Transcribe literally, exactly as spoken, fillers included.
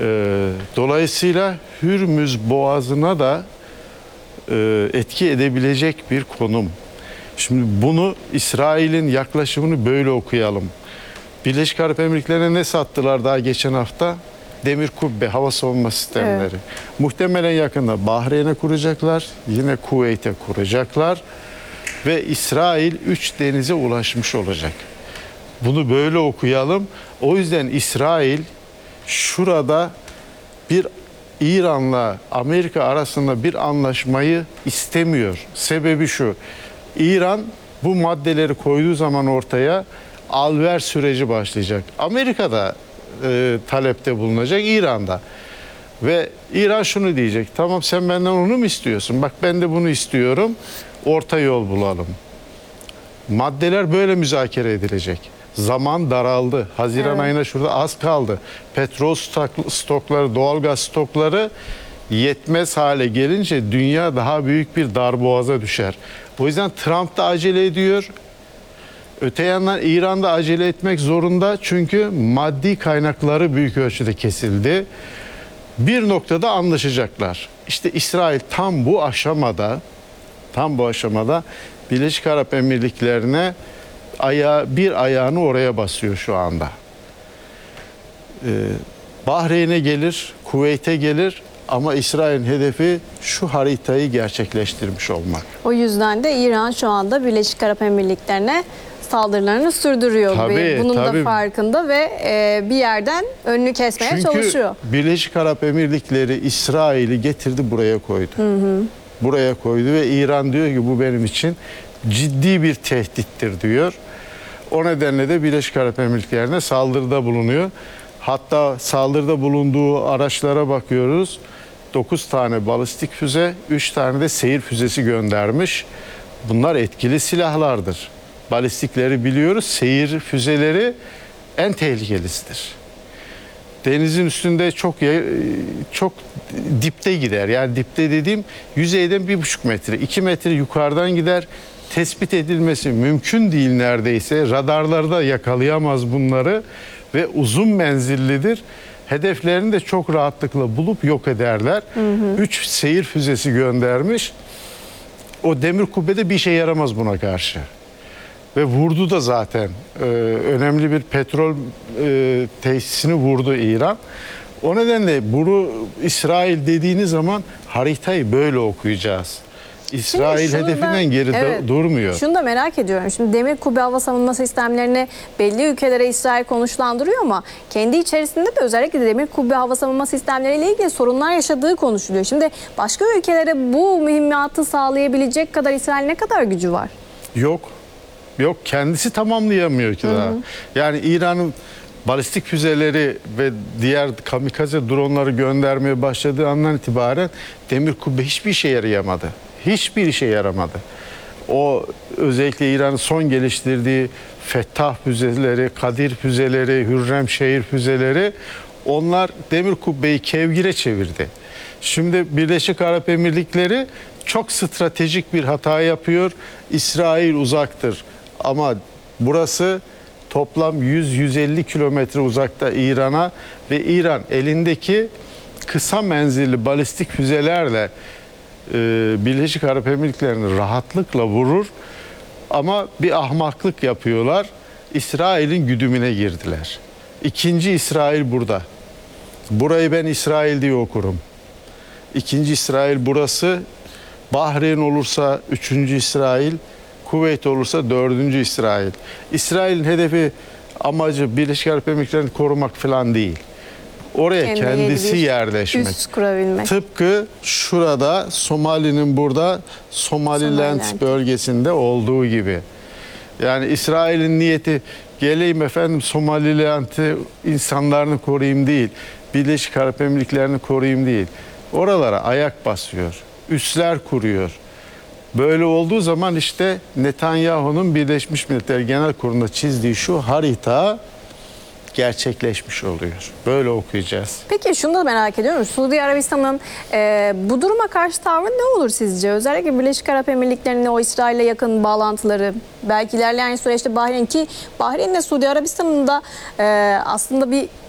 dolayısıyla Hürmüz Boğazı'na da e, etki edebilecek bir konum. Şimdi bunu, İsrail'in yaklaşımını böyle okuyalım. Birleşik Arap Emirlikleri'ne ne sattılar daha geçen hafta? Demir kubbe, hava savunma sistemleri. Evet. Muhtemelen yakında Bahreyn'e kuracaklar, yine Kuveyt'e kuracaklar ve İsrail üç denize ulaşmış olacak. Bunu böyle okuyalım. O yüzden İsrail şurada bir İran'la Amerika arasında bir anlaşmayı istemiyor. Sebebi şu: İran bu maddeleri koyduğu zaman ortaya al-ver süreci başlayacak. Amerika'da e, talepte bulunacak, İran'da. Ve İran şunu diyecek: tamam, sen benden onu mu istiyorsun? Bak, ben de bunu istiyorum. Orta yol bulalım. Maddeler böyle müzakere edilecek. Zaman daraldı. Haziran evet. ayına şurada az kaldı. Petrol stokları, doğalgaz stokları yetmez hale gelince dünya daha büyük bir darboğaza düşer. O yüzden Trump da acele ediyor. Öte yandan İran da acele etmek zorunda, çünkü maddi kaynakları büyük ölçüde kesildi. Bir noktada anlaşacaklar. İşte İsrail tam bu aşamada, tam bu aşamada Birleşik Arap Emirlikleri'ne ayağı, bir ayağını oraya basıyor şu anda. Ee, Bahreyn'e gelir, Kuveyt'e gelir. Ama İsrail'in hedefi şu haritayı gerçekleştirmiş olmak. O yüzden de İran şu anda Birleşik Arap Emirlikleri'ne saldırılarını sürdürüyor. Tabii, Bunun tabii. da farkında ve bir yerden önünü kesmeye Çünkü çalışıyor. Çünkü Birleşik Arap Emirlikleri İsrail'i getirdi, buraya koydu. Hı hı. Buraya koydu ve İran diyor ki bu benim için ciddi bir tehdittir diyor. O nedenle de Birleşik Arap Emirlikleri'ne saldırıda bulunuyor. Hatta saldırıda bulunduğu araçlara bakıyoruz. dokuz tane balistik füze, üç tane de seyir füzesi göndermiş. Bunlar etkili silahlardır. Balistikleri biliyoruz, seyir füzeleri en tehlikelisidir. Denizin üstünde çok çok dipte gider. Yani dipte dediğim yüzeyden bir buçuk metre, iki metre yukarıdan gider. Tespit edilmesi mümkün değil neredeyse. Radarlarda yakalayamaz bunları ve uzun menzillidir. Hedeflerini de çok rahatlıkla bulup yok ederler. Hı hı. Üç seyir füzesi göndermiş. O demir kubbede bir şey yaramaz buna karşı. Ve vurdu da zaten. Ee, önemli bir petrol e, tesisini vurdu İran. O nedenle bunu İsrail dediğiniz zaman haritayı böyle okuyacağız. İsrail hedefinden da, geride evet, durmuyor. Şunu da merak ediyorum. Şimdi demir kubbe hava savunma sistemlerini belli ülkelere İsrail konuşlandırıyor ama kendi içerisinde de özellikle demir kubbe hava savunma sistemleriyle ilgili sorunlar yaşadığı konuşuluyor. Şimdi başka ülkelere bu mühimmatı sağlayabilecek kadar İsrail ne kadar gücü var? Yok. Yok, kendisi tamamlayamıyor ki daha. Hı hı. Yani İran'ın balistik füzeleri ve diğer kamikaze dronları göndermeye başladığı andan itibaren demir kubbe hiçbir işe yarayamadı. Hiçbir işe yaramadı. O özellikle İran'ın son geliştirdiği Fettah füzeleri, Kadir füzeleri, Hürremşehir füzeleri, onlar demir kubbeyi kevgire çevirdi. Şimdi Birleşik Arap Emirlikleri çok stratejik bir hata yapıyor. İsrail uzaktır ama burası toplam yüz yüz elli kilometre uzakta İran'a ve İran elindeki kısa menzilli balistik füzelerle Birleşik Arap Emirlikleri'ni rahatlıkla vurur ama bir ahmaklık yapıyorlar. İsrail'in güdümüne girdiler. İkinci İsrail burada. Burayı ben İsrail diye okurum. İkinci İsrail burası. Bahreyn olursa üçüncü İsrail, Kuveyt olursa dördüncü İsrail. İsrail'in hedefi, amacı Birleşik Arap Emirlikleri'ni korumak falan değil. Oraya kendi kendisi yerleşmek. Üst kurabilmek. Tıpkı şurada Somali'nin burada Somaliland, Somaliland bölgesinde olduğu gibi. Yani İsrail'in niyeti geleyim efendim Somaliland'ı insanlarını koruyayım değil. Birleşik Arap Emirlikleri'ni koruyayım değil. Oralara ayak basıyor. Üsler kuruyor. Böyle olduğu zaman işte Netanyahu'nun Birleşmiş Milletler Genel Kurulu'nda çizdiği şu harita gerçekleşmiş oluyor. Böyle okuyacağız. Peki şunu da merak ediyorum. Suudi Arabistan'ın e, bu duruma karşı tavrı ne olur sizce? Özellikle Birleşik Arap Emirlikleri'nin o İsrail'le yakın bağlantıları, belki ilerleyen süreçte Bahreyn, ki Bahreyn'le Suudi Arabistan'ın da e, aslında bir